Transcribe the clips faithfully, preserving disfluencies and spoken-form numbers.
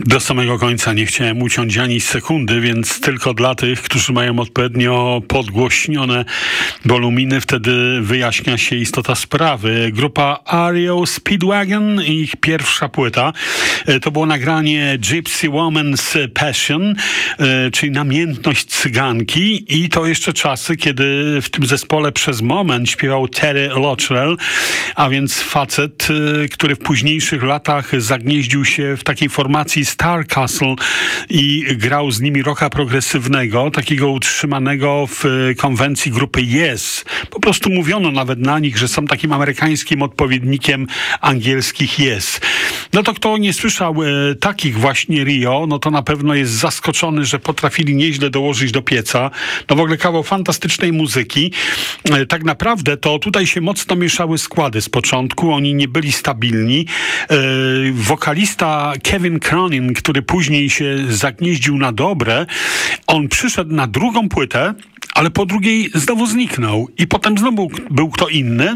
Do samego końca nie chciałem uciąć ani sekundy, więc tylko dla tych, którzy mają odpowiednio podgłośnione woluminy, wtedy wyjaśnia się istota sprawy. Grupa R E O Speedwagon i ich pierwsza płyta to było nagranie Gypsy Woman's Passion, czyli namiętność cyganki, i to jeszcze czasy, kiedy w tym zespole przez moment śpiewał Terry Lottrell, a więc facet, który w późniejszych latach zagnieździł się w takiej formacji Star Castle i grał z nimi rocka progresywnego, takiego utrzymanego w konwencji grupy Yes. Po prostu mówiono nawet na nich, że są takim amerykańskim odpowiednikiem angielskich Yes. No to kto nie słyszał e, takich właśnie R E O, no to na pewno jest zaskoczony, że potrafili nieźle dołożyć do pieca. No w ogóle kawał fantastycznej muzyki. E, tak naprawdę to tutaj się mocno mieszały składy z początku. Oni nie byli stabilni. E, wokalista Kevin Cronin, który później się zagnieździł na dobre, on przyszedł na drugą płytę, ale po drugiej znowu zniknął. I potem znowu był kto inny.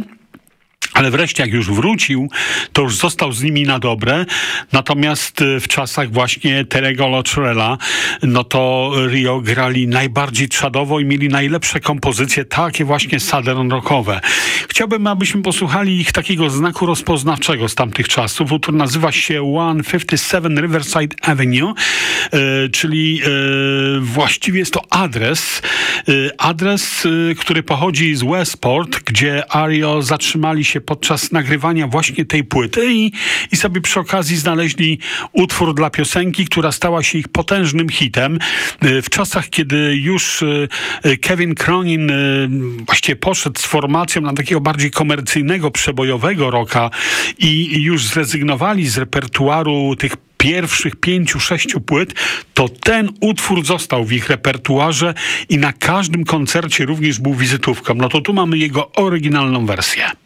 Ale wreszcie jak już wrócił, to już został z nimi na dobre. Natomiast w czasach właśnie Terry'ego Lottrella, no to R E O grali najbardziej trzadowo i mieli najlepsze kompozycje, takie właśnie southern rockowe. Chciałbym, abyśmy posłuchali ich takiego znaku rozpoznawczego z tamtych czasów. Utwór nazywa się sto pięćdziesiąt siedem Riverside Avenue, e, czyli e, właściwie jest to adres, e, adres, e, który pochodzi z Westport, gdzie R E O zatrzymali się podczas nagrywania właśnie tej płyty i, i sobie przy okazji znaleźli utwór dla piosenki, która stała się ich potężnym hitem. W czasach, kiedy już Kevin Cronin właściwie poszedł z formacją na takiego bardziej komercyjnego, przebojowego rocka i już zrezygnowali z repertuaru tych pierwszych pięciu, sześciu płyt, to ten utwór został w ich repertuarze i na każdym koncercie również był wizytówką. No to tu mamy jego oryginalną wersję.